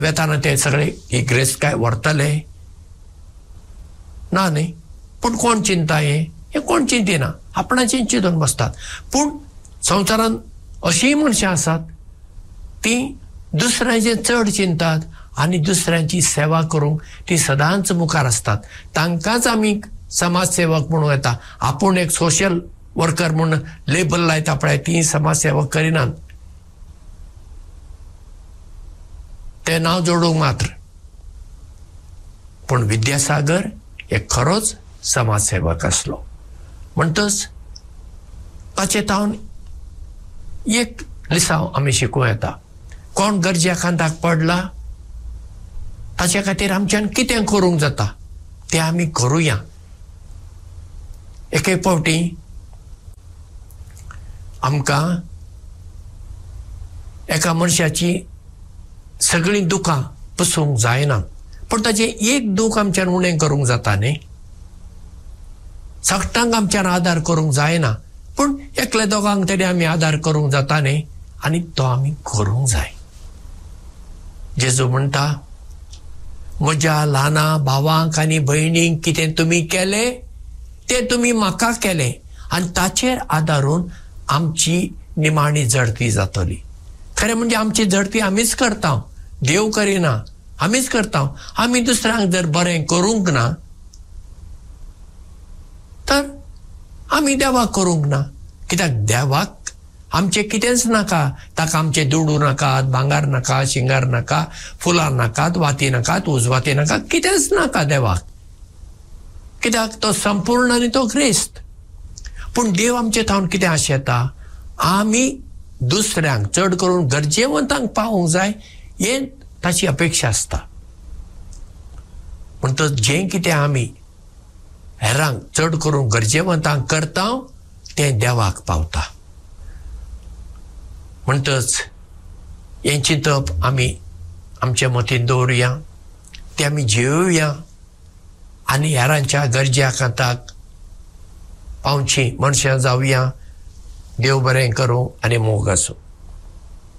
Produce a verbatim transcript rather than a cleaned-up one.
वेताना ते सगळे इग्रेस काय व्हरतले ना न्ही. पूण कोण चिंता हे हे कोण चिंतिना, आपणाचें चिंतून बसतात. पूण संवसारांत अशीं मनशां आसात ती दुसऱ्यांचें चड चिंतात आनी दुसऱ्यांची सेवा करूंक ती सदांच मुखार आसतात. तांकांच आमी समाज सेवक म्हणूं येता. आपूण एक सोशल वर्कर म्हूण लेबल लायता पळय, ती समाज सेवक करिनात. ते नांव जोडूंक मात्र. पूण विद्यासागर एक खरोच समाज सेवक आसलो. म्हणटच ताचे तावन एक लिसांव आमी शिकूं येता. कोण गरज्या खांदाक पडला ताचे खातीर आमच्यान कितें करूंक जाता तें आमी करुया. एके फावटी आमकां एका मनशाची सगळीं दुखां पुसूंक जायना, पूण ताचें एक दूख आमच्यान उणें करूंक जाता न्ही. सगळ्यांक आमच्यान आदार करूंक जायना, पूण एकल्या दोगांक तरी आमी आदार करूंक जाता न्ही, आनी तो आमी करूंक जाय. जेजू म्हणटा, म्हज्या ल्हाना भावांक आनी भयणींक कितें तुमी केलें तें तुमी म्हाका केलें, आनी ताचेर आदारून आमची निमाणी झडती जातली. खरें म्हणजे आमची झडती आमीच करता, देव करिना, आमीच करता. आमी दुसऱ्यांक जर बरें करूंक ना तर आमी देवाक करूंक ना. कित्याक देवाक आमचें कितेंच नाका. ताका आमचें दुडू नाकात, भांगार नाका, शिंगार नाका, फुलां नाकात, वाती नाकात, उजवाती नाका, कितेंच नाका देवाक. कित्याक तो संपूर्ण आनी तो क्रिस्त. पूण देव आमचे थावन कितें आशेता, आमी दुसऱ्यांक चड करून गरजेवंतांक पावूंक जाय, हें ताची अपेक्षा आसता. म्हणटच जें कितें आमी हेरांक चड करून गरजेवंतांक करता तें देवाक पावता. म्हणटच हें चिंतप आमी आमच्या मतीन दवरुया, तें आमी जेवुया आनी हेरांच्या गरज्या खाताक पावची मनशां जावया. देव बरें करूं आनी मोग आसूं.